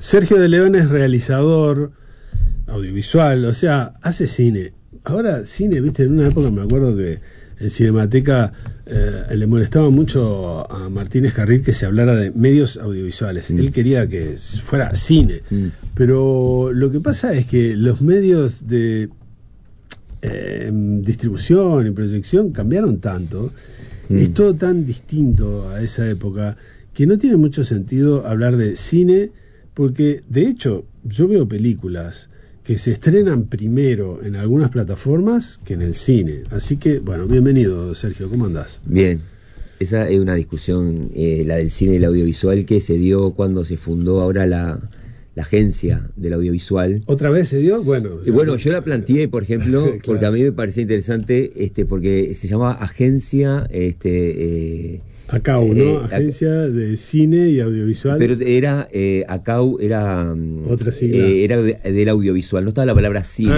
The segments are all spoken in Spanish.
Sergio de León es realizador audiovisual, o sea, hace cine. Ahora, cine, viste, en una época me acuerdo que en Cinemateca le molestaba mucho a Martínez Carril que se hablara de medios audiovisuales. Él quería que fuera cine. Pero lo que pasa es que los medios de distribución y proyección cambiaron tanto. Es todo tan distinto a esa época que no tiene mucho sentido hablar de cine, porque de hecho yo veo películas que se estrenan primero en algunas plataformas que en el cine. Así que, bueno, bienvenido, Sergio, ¿cómo andás? Bien, esa es una discusión, la del cine y el audiovisual, que se dio cuando se fundó ahora la agencia del audiovisual. ¿Otra vez se dio? Bueno, yo la planteé, por ejemplo, claro, porque a mí me parecía interesante, porque se llama Agencia ACAU, ¿no? Agencia de Cine y Audiovisual. Pero era ACAU, era otra sigla. Era del audiovisual, no estaba la palabra cine.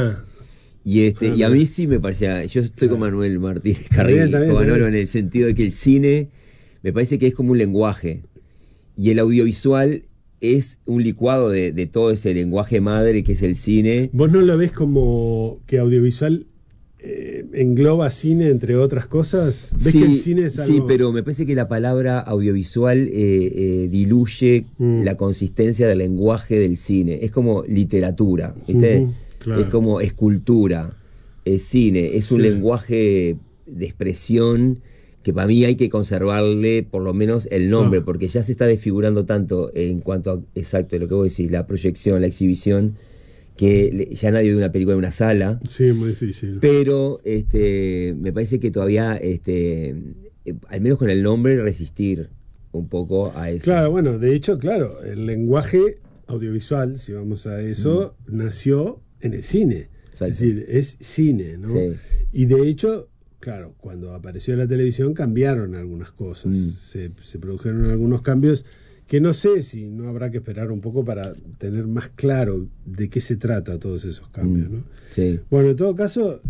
Y a mí sí me parecía, yo estoy con Manuel Martínez Carril, con Manolo, en el sentido de que el cine me parece que es como un lenguaje y el audiovisual es un licuado de todo ese lenguaje madre que es el cine. ¿Vos no lo ves como que audiovisual engloba cine, entre otras cosas? ¿Ves que el cine es algo? Sí, pero me parece que la palabra audiovisual diluye la consistencia del lenguaje del cine. Es como literatura, ¿viste? Claro. Es como escultura, es cine, es un lenguaje de expresión que para mí hay que conservarle por lo menos el nombre, porque ya se está desfigurando tanto en cuanto a, exacto, lo que vos decís, la proyección, la exhibición, que ya nadie ve una película en una sala. Sí, muy difícil. Pero me parece que todavía, al menos con el nombre, resistir un poco a eso. Claro, bueno, de hecho, claro, el lenguaje audiovisual, si vamos a eso, nació en el cine. Exacto. Es decir, es cine, ¿no? Sí. Y de hecho, claro, cuando apareció la televisión cambiaron algunas cosas. Se produjeron algunos cambios que no sé si no habrá que esperar un poco para tener más claro de qué se trata todos esos cambios, ¿no? Sí. Bueno, en todo caso,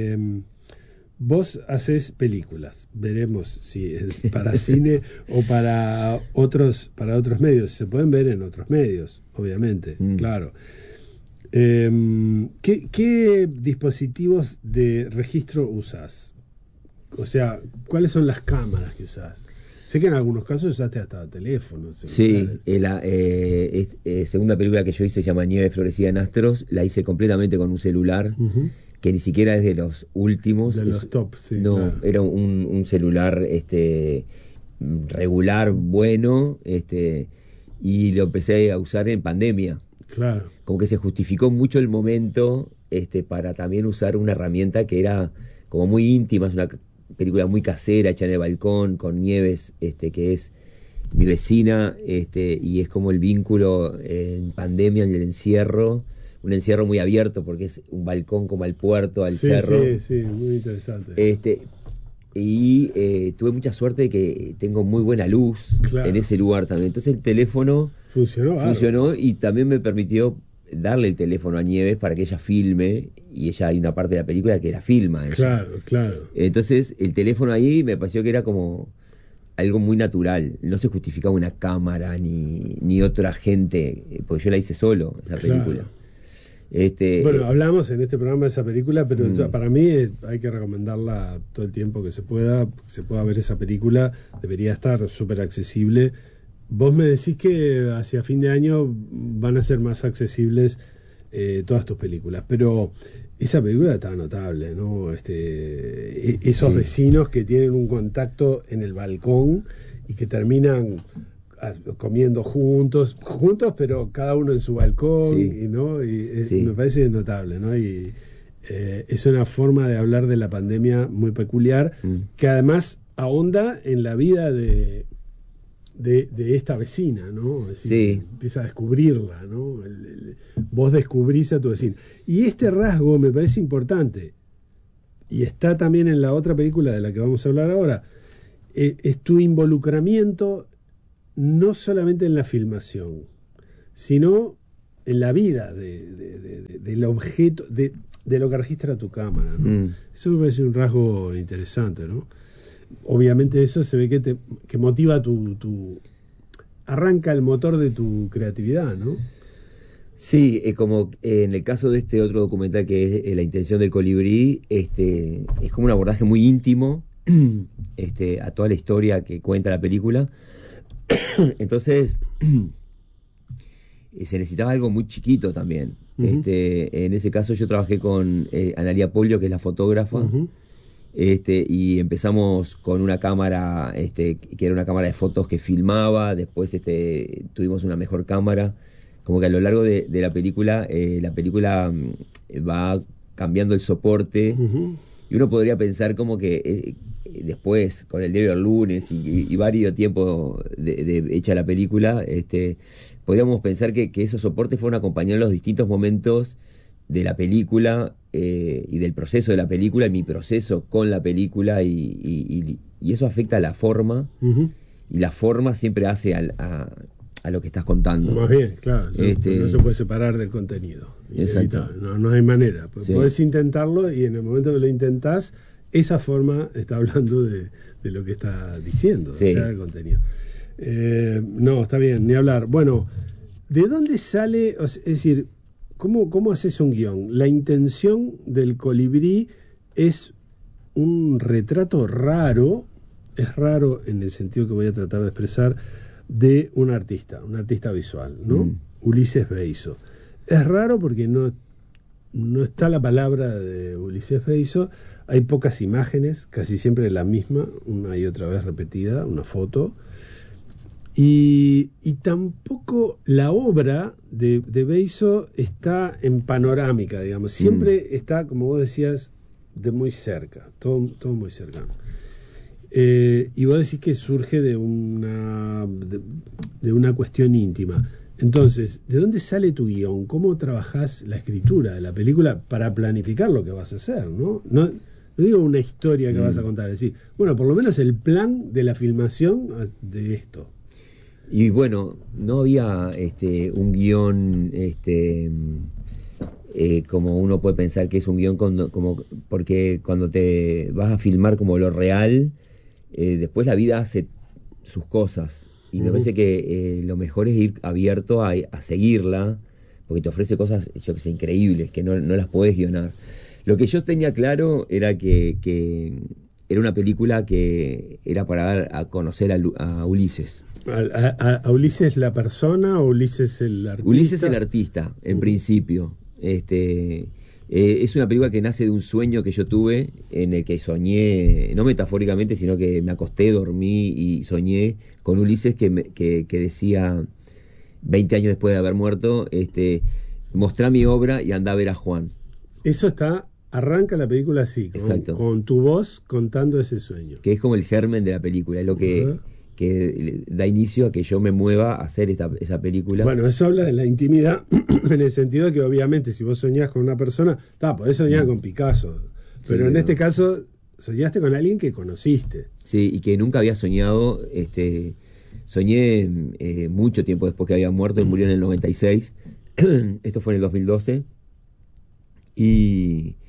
vos haces películas. Veremos si es para cine o para otros medios. Se pueden ver en otros medios, obviamente, claro. ¿Qué dispositivos de registro usás? O sea, ¿cuáles son las cámaras que usás? Sé que en algunos casos usaste hasta teléfonos. Sí, la segunda película que yo hice se llama Nieve florecida en astros. La hice completamente con un celular, que ni siquiera es de los últimos. De los top, sí. No, claro. Era un celular regular, bueno, y lo empecé a usar en pandemia. Claro. Como que se justificó mucho el momento para también usar una herramienta que era como muy íntima, es una película muy casera, hecha en el balcón, con Nieves, que es mi vecina, y es como el vínculo en pandemia, en el encierro, un encierro muy abierto, porque es un balcón como al puerto, al cerro. Sí, muy interesante. Y tuve mucha suerte de que tengo muy buena luz en ese lugar también. Entonces el teléfono funcionó y también me permitió darle el teléfono a Nieves para que ella filme, y ella, hay una parte de la película que la filma ella. Claro. Entonces el teléfono ahí me pareció que era como algo muy natural, no se justificaba una cámara ni otra gente, porque yo la hice solo, esa película. Bueno, hablamos en este programa de esa película, pero para mí hay que recomendarla todo el tiempo que se pueda ver esa película, debería estar súper accesible. Vos me decís que hacia fin de año van a ser más accesibles todas tus películas, pero esa película está notable, ¿no? Esos vecinos que tienen un contacto en el balcón y que terminan comiendo juntos, pero cada uno en su balcón, ¿no? Me parece notable, ¿no? Y es una forma de hablar de la pandemia muy peculiar, que además ahonda en la vida de esta vecina, ¿no? Es decir, empieza a descubrirla, ¿no? Vos descubrís a tu vecina. Y este rasgo me parece importante, y está también en la otra película de la que vamos a hablar ahora, es tu involucramiento no solamente en la filmación, sino en la vida del objeto, de lo que registra tu cámara, ¿no? Eso me parece un rasgo interesante, ¿no? Obviamente eso se ve que motiva arranca el motor de tu creatividad, ¿no? Sí, como en el caso de este otro documental que es La intención del colibrí, es como un abordaje muy íntimo a toda la historia que cuenta la película. Entonces se necesitaba algo muy chiquito también. En ese caso yo trabajé con Analia Polio, que es la fotógrafa, y empezamos con una cámara que era una cámara de fotos que filmaba. Después tuvimos una mejor cámara. Como que a lo largo de la película va cambiando el soporte, y uno podría pensar como que después, con el diario del lunes y varios tiempos de hecha la película, podríamos pensar que esos soportes fueron acompañando los distintos momentos de la película y del proceso de la película, y mi proceso con la película, y eso afecta a la forma, y la forma siempre hace a lo que estás contando. Más bien, claro. No se puede separar del contenido. Exacto. No hay manera. Sí. Podés intentarlo, y en el momento que lo intentás, esa forma está hablando de lo que está diciendo, sí. O sea, el contenido. No, está bien, ni hablar. Bueno, ¿de dónde sale? Es decir, ¿cómo haces un guión? La intención del colibrí es un retrato raro, es raro en el sentido que voy a tratar de expresar, de un artista visual, ¿no? Ulises Beizo. Es raro porque no está la palabra de Ulises Beizo, hay pocas imágenes, casi siempre la misma, una y otra vez repetida, una foto, y tampoco la obra de Beizo está en panorámica, digamos, siempre está, como vos decías, de muy cerca, todo muy cercano. Y vos decís que surge de una cuestión íntima. Entonces, ¿de dónde sale tu guión? ¿Cómo trabajás la escritura de la película para planificar lo que vas a hacer? No digo una historia que vas a contar, es decir, bueno, por lo menos el plan de la filmación de esto. Y bueno, no había un guión como uno puede pensar que es un guión, porque cuando te vas a filmar como lo real, después la vida hace sus cosas, y me parece que lo mejor es ir abierto a seguirla, porque te ofrece cosas, yo que sé, increíbles, que no las podés guionar. Lo que yo tenía claro era que era una película que era para dar a conocer a Ulises. ¿A Ulises la persona o Ulises el artista? Ulises el artista, en principio. Es una película que nace de un sueño que yo tuve, en el que soñé, no metafóricamente, sino que me acosté, dormí y soñé con Ulises, que decía, 20 años después de haber muerto, mostrá mi obra y andá a ver a Juan. Eso arranca la película así, con tu voz contando ese sueño. Que es como el germen de la película, es lo que da inicio a que yo me mueva a hacer esa película. Bueno, eso habla de la intimidad, en el sentido de que obviamente si vos soñás con una persona, podés soñar con Picasso, pero en este caso soñaste con alguien que conociste. Sí, y que nunca había soñado. Soñé mucho tiempo después que había muerto. Él murió en el 96. Esto fue en el 2012. Y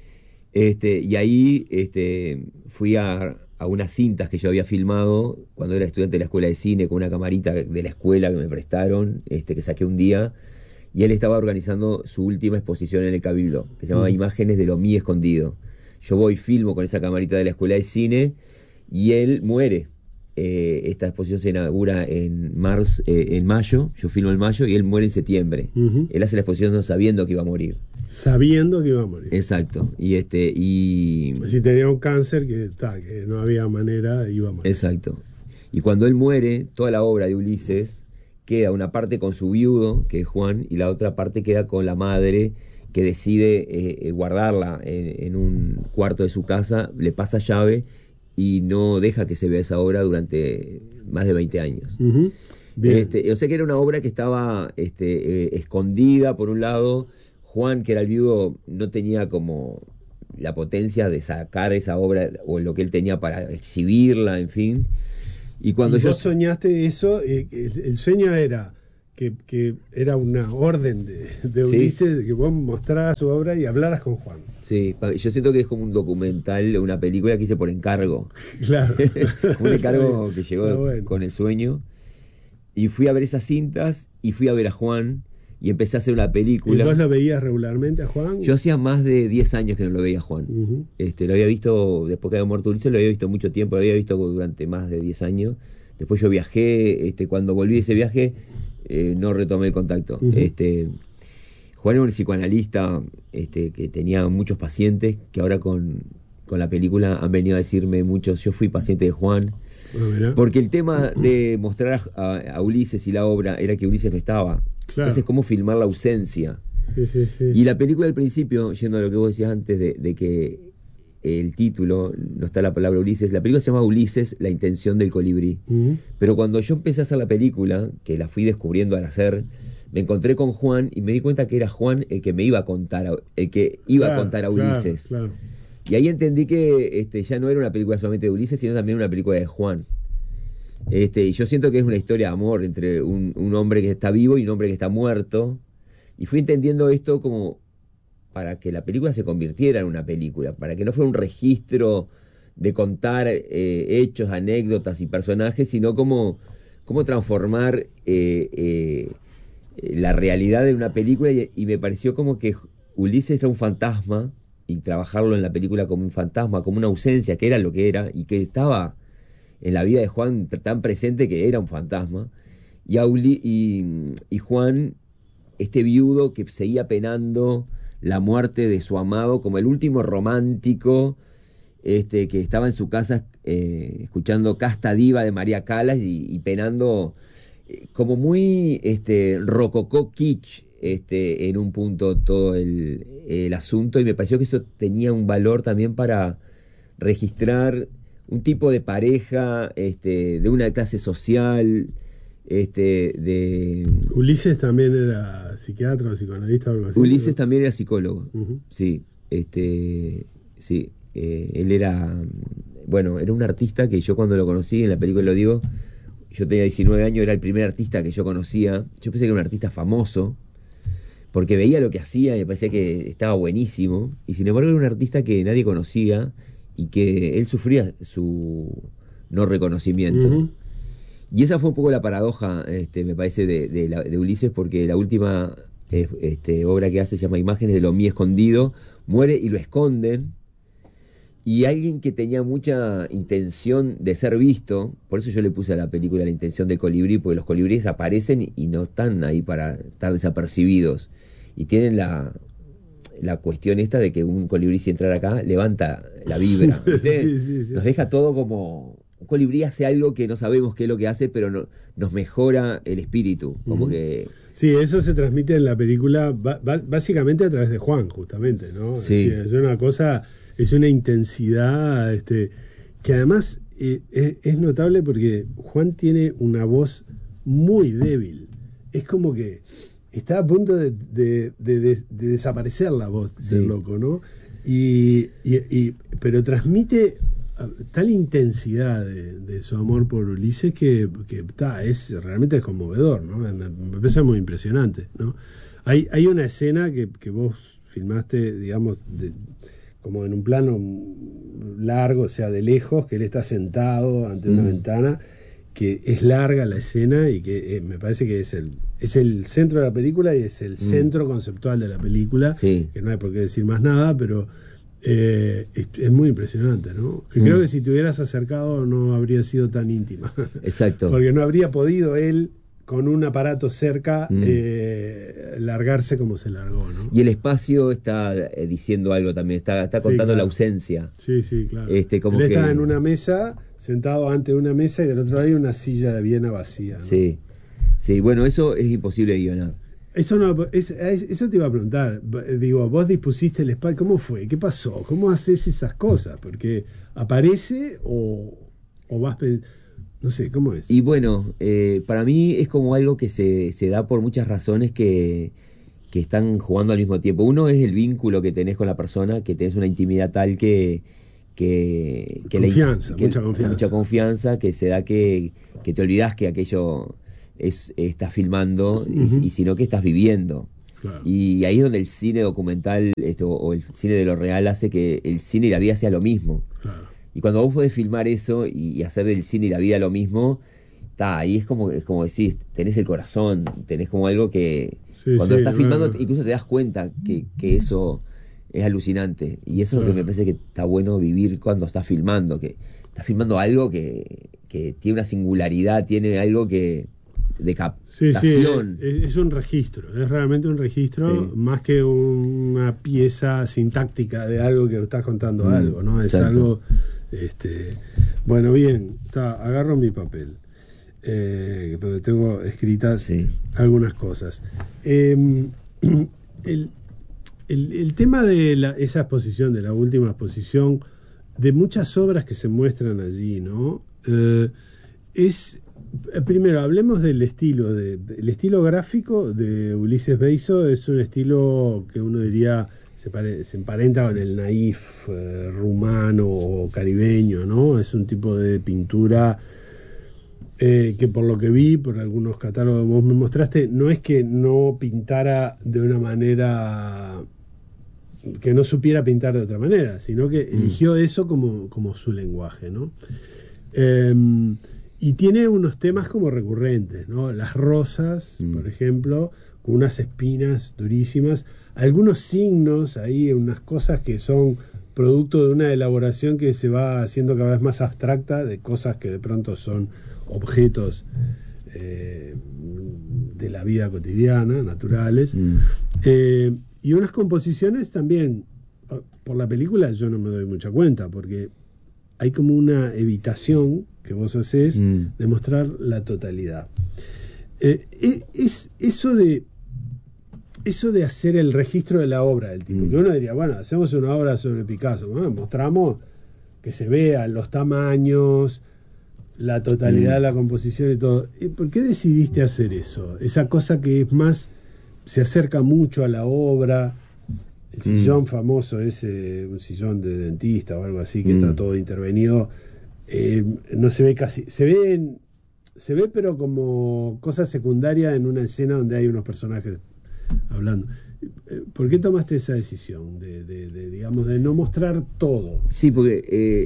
ahí fui a unas cintas que yo había filmado cuando era estudiante de la escuela de cine, con una camarita de la escuela que me prestaron, que saqué un día, y él estaba organizando su última exposición en el Cabildo, que se llamaba Imágenes de lo mí escondido. Yo voy, filmo con esa camarita de la escuela de cine, y él muere. Esta exposición se inaugura en mayo, yo filmo en mayo, y él muere en septiembre. Él hace la exposición sabiendo que iba a morir. Sabiendo que iba a morir. Exacto. Si tenía un cáncer que no había manera, iba a morir. Exacto. Y cuando él muere, toda la obra de Ulises queda una parte con su viudo, que es Juan, y la otra parte queda con la madre, que decide guardarla en un cuarto de su casa, le pasa llave y no deja que se vea esa obra durante más de 20 años. Bien. O sea que era una obra que estaba escondida por un lado. Juan, que era el viudo, no tenía como la potencia de sacar esa obra o lo que él tenía para exhibirla, en fin. Y cuando vos soñaste eso, el sueño era que era una orden de Ulises, de que vos mostraras su obra y hablaras con Juan. Sí, yo siento que es como un documental, una película que hice por encargo. Claro. Un encargo que llegó con el sueño. Y fui a ver esas cintas y fui a ver a Juan y empecé a hacer una película. ¿Y vos lo veías regularmente a Juan? Yo hacía más de 10 años que no lo veía a Juan. Lo había visto, después que había muerto Ulises, lo había visto mucho tiempo, lo había visto durante más de 10 años. Después yo viajé, cuando volví de ese viaje, no retomé el contacto. Juan era un psicoanalista que tenía muchos pacientes, que ahora con la película han venido a decirme muchos, yo fui paciente de Juan. Porque el tema de mostrar a Ulises y la obra era que Ulises no estaba. Claro. Entonces, ¿cómo filmar la ausencia? Sí. Y la película al principio, yendo a lo que vos decías antes de que el título, no está la palabra Ulises, la película se llama Ulises, la intención del colibrí. Pero cuando yo empecé a hacer la película, que la fui descubriendo al hacer, me encontré con Juan y me di cuenta que era Juan el que me iba a contar, el que iba a contar a Ulises. Claro. Y ahí entendí que ya no era una película solamente de Ulises, sino también una película de Juan. Y yo siento que es una historia de amor entre un hombre que está vivo y un hombre que está muerto. Y fui entendiendo esto como para que la película se convirtiera en una película, para que no fuera un registro de contar hechos, anécdotas y personajes, sino cómo transformar la realidad en una película. Y me pareció como que Ulises era un fantasma, y trabajarlo en la película como un fantasma, como una ausencia, que era lo que era, y que estaba en la vida de Juan tan presente que era un fantasma. Y Juan, este viudo que seguía penando la muerte de su amado, como el último romántico, que estaba en su casa escuchando Casta Diva de María Callas y penando como muy rococó kitsch, en un punto todo el asunto, y me pareció que eso tenía un valor también para registrar un tipo de pareja de una clase social. Ulises también era psiquiatra o psicoanalista o algo así. Ulises también era psicólogo. Sí, sí. Él era, bueno, era un artista que yo cuando lo conocí, en la película lo digo, yo tenía 19 años, era el primer artista que yo conocía. Yo pensé que era un artista famoso, porque veía lo que hacía y me parecía que estaba buenísimo, y sin embargo era un artista que nadie conocía y que él sufría su no reconocimiento. Y esa fue un poco la paradoja, me parece, de Ulises, porque la última obra que hace se llama Imágenes de lo mí escondido, muere y lo esconden, y alguien que tenía mucha intención de ser visto, por eso yo le puse a la película La intención del colibrí, porque los colibríes aparecen y no están ahí para estar desapercibidos, y tienen la cuestión esta de que un colibrí, si entrar acá, levanta la vibra. Sí. Nos deja todo como... Un colibrí hace algo que no sabemos qué es lo que hace, pero nos mejora el espíritu, como que... Sí, eso se transmite en la película básicamente a través de Juan, justamente, ¿no? Sí. Es una cosa, es una intensidad que además es notable porque Juan tiene una voz muy débil. Es como que está a punto de desaparecer la voz del loco, ¿no? Pero transmite tal intensidad de su amor por Ulises que realmente es conmovedor, ¿no? Me parece muy impresionante, ¿no? Hay una escena que vos filmaste, digamos, como en un plano largo, o sea, de lejos, que él está sentado ante una ventana, que es larga la escena y que me parece que es el centro de la película y es el centro conceptual de la película, que no hay por qué decir más nada, pero es muy impresionante, ¿no? Que creo que si te hubieras acercado no habría sido tan íntima. Exacto. Porque no habría podido él, con un aparato cerca, largarse como se largó, ¿no? Y el espacio está diciendo algo también, está contando la ausencia. Sí, claro. Como él que... está en una mesa, sentado ante una mesa, y del otro lado hay una silla de Viena vacía, ¿no? Sí, bueno, eso es imposible de guionar. Eso te iba a preguntar. Digo, vos dispusiste el espacio, ¿cómo fue? ¿Qué pasó? ¿Cómo haces esas cosas? Porque aparece o vas pensando... No sé, ¿cómo es? Y bueno, para mí es como algo que se da por muchas razones que están jugando al mismo tiempo. Uno es el vínculo que tenés con la persona, que tenés una intimidad tal que mucha confianza, que se da que te olvidás que aquello estás filmando y sino que estás viviendo. Claro. Y ahí es donde el cine documental o el cine de lo real hace que el cine y la vida sea lo mismo. Claro. Y cuando vos podés filmar eso y hacer del cine y la vida lo mismo, ahí es como decís, tenés el corazón, tenés como algo que cuando estás filmando incluso te das cuenta que eso es alucinante. Y eso es lo que me parece que está bueno vivir cuando estás filmando, que estás filmando algo que tiene una singularidad, tiene algo de captación. Es un registro, es realmente un registro, más que una pieza sintáctica de algo que estás contando algo, ¿no? Es algo... Bueno, bien, agarro mi papel, donde tengo escritas algunas cosas. El tema de esa exposición, de la última exposición, de muchas obras que se muestran allí, ¿no? Primero, hablemos del estilo. El estilo gráfico de Ulises Beizo es un estilo que uno diría se emparenta con el naif rumano o caribeño, ¿no? Es un tipo de pintura que, por lo que vi, por algunos catálogos que vos me mostraste, no es que no pintara de una manera que no supiera pintar de otra manera, sino que eligió eso como su lenguaje, ¿no? Y tiene unos temas como recurrentes, ¿no? Las rosas, por ejemplo, con unas espinas durísimas, algunos signos ahí, unas cosas que son producto de una elaboración que se va haciendo cada vez más abstracta, de cosas que de pronto son objetos de la vida cotidiana, naturales, y unas composiciones también. Por la película yo no me doy mucha cuenta, porque hay como una evitación que vos hacés de mostrar la totalidad. Es eso de hacer el registro de la obra del tipo, que uno diría, bueno, hacemos una obra sobre Picasso, mostramos que se vean los tamaños, la totalidad de la composición y todo. ¿Por qué decidiste hacer eso? Esa cosa que es más, se acerca mucho a la obra, el sillón famoso ese, un sillón de dentista o algo así, que está todo intervenido, no se ve casi, se ve pero como cosa secundaria en una escena donde hay unos personajes hablando. ¿Por qué tomaste esa decisión digamos, de no mostrar todo? Sí, porque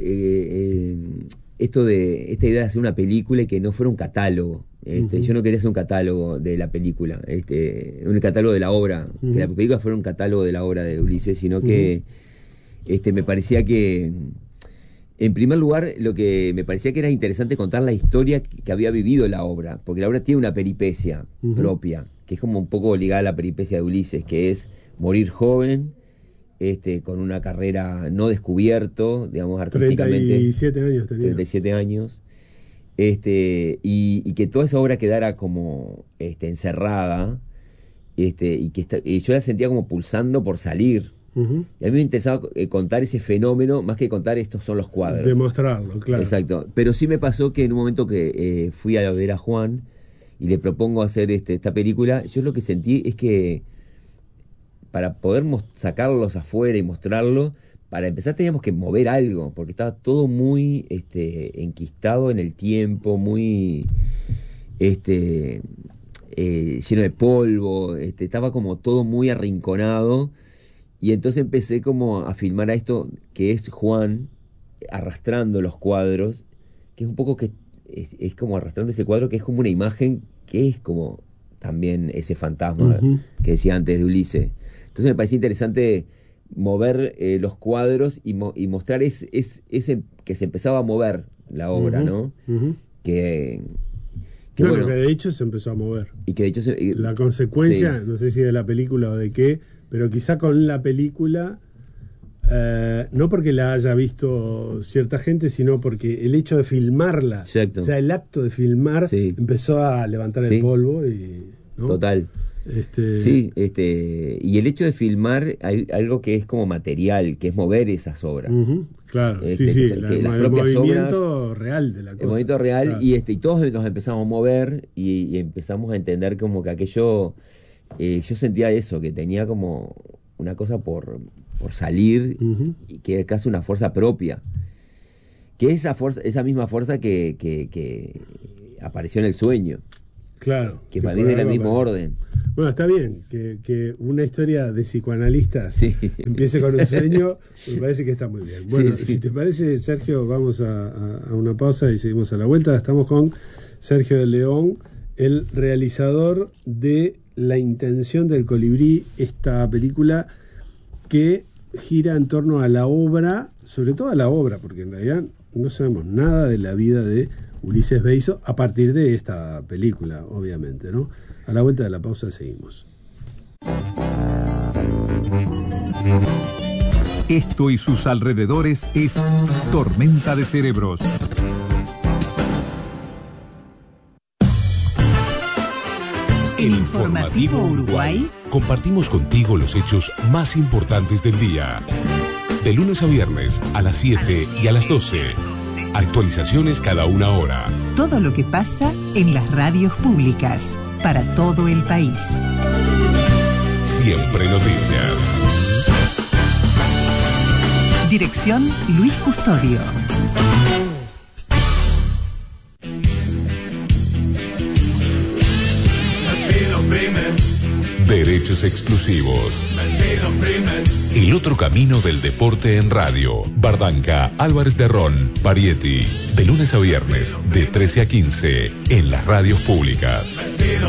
esta idea de hacer una película y que no fuera un catálogo. Yo no quería hacer un catálogo de la película, un catálogo de la obra, que la película fuera un catálogo de la obra de Ulises, sino que me parecía que, en primer lugar, lo que me parecía que era interesante contar la historia que había vivido la obra, porque la obra tiene una peripecia propia, que es como un poco ligada a la peripecia de Ulises, que es morir joven, con una carrera no descubierto, digamos, artísticamente. 37 años tenía. 37 años. Y que toda esa obra quedara como encerrada, y yo la sentía como pulsando por salir. Y a mí me interesaba contar ese fenómeno, más que contar estos son los cuadros. Demostrarlo, claro. Exacto. Pero sí me pasó que en un momento que fui a ver a Juan y le propongo hacer esta película, yo lo que sentí es que para poder sacarlos afuera y mostrarlo, para empezar teníamos que mover algo, porque estaba todo muy enquistado en el tiempo, muy lleno de polvo, estaba como todo muy arrinconado. Y entonces empecé como a filmar a esto que es Juan arrastrando los cuadros, que es un poco que es como arrastrando ese cuadro, que es como una imagen que es como también ese fantasma que decía antes de Ulises. Entonces me parecía interesante mover los cuadros y mostrar ese que se empezaba a mover la obra, ¿no? Que bueno, que de hecho se empezó a mover. Y que de hecho la consecuencia, no sé si de la película o de qué, pero quizá con la película, no porque la haya visto cierta gente, sino porque el hecho de filmarla, exacto, o sea, el acto de filmar empezó a levantar el polvo, ¿no? Total. Sí, y el hecho de filmar hay algo que es como material, que es mover esas obras. Claro, las el propias movimiento obras, real de la cosa. El movimiento real, claro. y todos nos empezamos a mover y empezamos a entender como que aquello, yo sentía eso, que tenía como una cosa por salir, y que es casi una fuerza propia. Que esa misma fuerza que apareció en el sueño. Claro. Que para mí es del mismo orden. Bueno, está bien que una historia de psicoanalistas empiece con un sueño, me parece que está muy bien. Bueno, si te parece, Sergio, vamos a una pausa y seguimos a la vuelta. Estamos con Sergio de León, el realizador de La intención del colibrí, esta película que gira en torno a la obra, sobre todo a la obra, porque en realidad no sabemos nada de la vida de Ulises Beizo a partir de esta película, obviamente, ¿no? A la vuelta de la pausa seguimos. Esto y sus alrededores es Tormenta de Cerebros. En Informativo Uruguay compartimos contigo los hechos más importantes del día. De lunes a viernes a las 7 y a las 12. Actualizaciones cada una hora. Todo lo que pasa en las radios públicas para todo el país. Siempre noticias. Dirección Luis Custodio. Derechos exclusivos. El otro camino del deporte en radio. Bardanca, Álvarez de Ron, Parietti. De lunes a viernes, de 13 a 15, en las radios públicas.